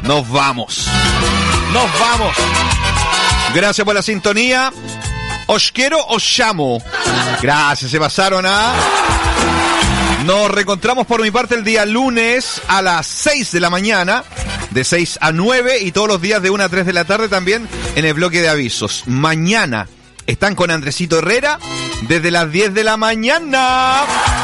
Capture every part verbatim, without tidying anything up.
nos vamos. Nos vamos. Gracias por la sintonía. Os quiero, os llamo. Gracias, se pasaron a... Nos reencontramos por mi parte el día lunes a las seis de la mañana, de seis a nueve, y todos los días de una a tres de la tarde también en el bloque de avisos. Mañana están con Andresito Herrera desde las diez de la mañana.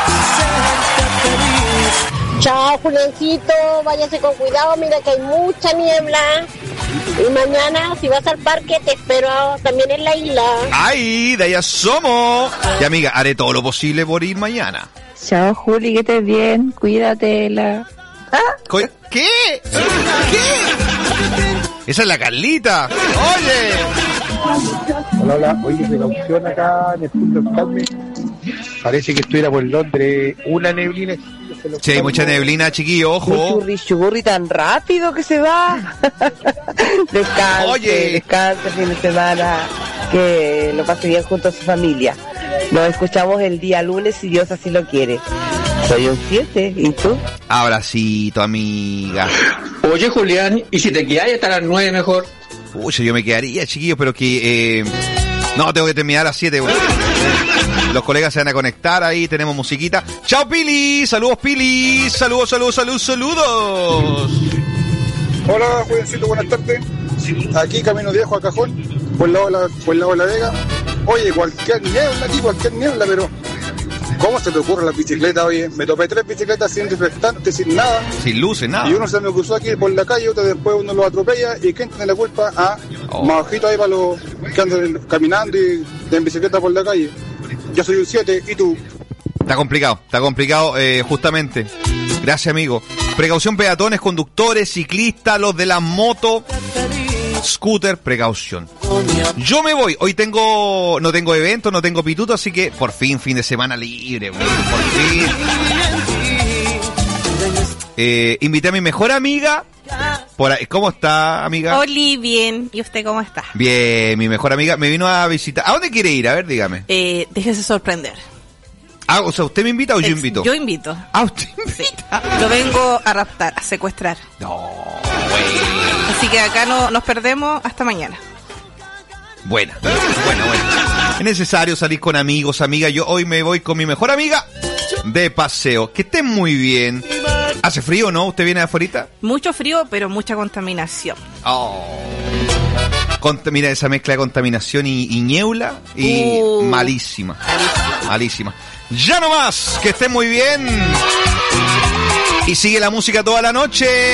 Chao, Juliancito, váyase con cuidado, mira que hay mucha niebla. Y mañana, si vas al parque, te espero también en la isla. ¡Ay, de allá somos! Y amiga, haré todo lo posible por ir mañana. Chao, Juli, que estés bien, cuídatela. ¿Ah? ¿Qué? ¿Qué? Esa es la Carlita. Oye. Hola, hola. Oye, precaución acá en el punto del Carmen. Parece que estuviera por Londres una neblina. Sí, hay mucha neblina, chiquillo, ojo. Churri, churri, tan rápido que se va. Descanse, Oye. descanse fin de semana. Que lo pase bien junto a su familia. Nos escuchamos el día lunes si Dios así lo quiere. Soy un siete, ¿y tú? Abracito, amiga. Oye, Julián, ¿y si te quedas hasta las nueve mejor? Uy, yo me quedaría, chiquillo, pero que... Eh... No, tengo que terminar a las siete, güey. Los colegas se van a conectar ahí, tenemos musiquita. ¡Chao, Pili! ¡Saludos, Pili! ¡Saludos, saludos, saludos, saludos! Hola, jovencito, buenas tardes. Aquí camino viejo a Cajón, por el lado de la, por el lado de la Vega. Oye, cualquier niebla aquí, cualquier niebla, pero ¿cómo se te ocurre la bicicleta? Oye, me topé tres bicicletas sin reflectante, sin nada. Sin luces, nada. Y uno se me cruzó aquí por la calle, otro después uno lo atropella. ¿Y quién tiene la culpa? Ah, Oh. más bajito ahí para los que andan caminando y en bicicleta por la calle. Yo soy un siete, ¿y tú? Está complicado, está complicado, eh, justamente. Gracias, amigo. Precaución, peatones, conductores, ciclistas, los de la moto, scooter, precaución. Yo me voy, hoy tengo, no tengo evento, no tengo pituto, así que por fin, fin de semana libre, güey, por fin. Eh, invité a mi mejor amiga. Por ahí. ¿Cómo está, amiga? Oli, bien. ¿Y usted cómo está? Bien, mi mejor amiga me vino a visitar. ¿A dónde quiere ir? A ver, dígame. Eh, déjese sorprender. Ah, o sea, ¿usted me invita o yo Ex- invito? Yo invito. Ah, ¿usted invita? Sí. Lo vengo a raptar, a secuestrar. No, güey. Así que acá no nos perdemos hasta mañana. Buena, buena, buena. Es necesario salir con amigos, amiga. Yo hoy me voy con mi mejor amiga de paseo. Que estén muy bien. ¿Hace frío, no? ¿Usted viene de afuera? Mucho frío, pero mucha contaminación. Oh. Cont- mira esa mezcla de contaminación y, y niebla. Y Uh. malísima. Malísima. Ya no más. Que estén muy bien. Y sigue la música toda la noche.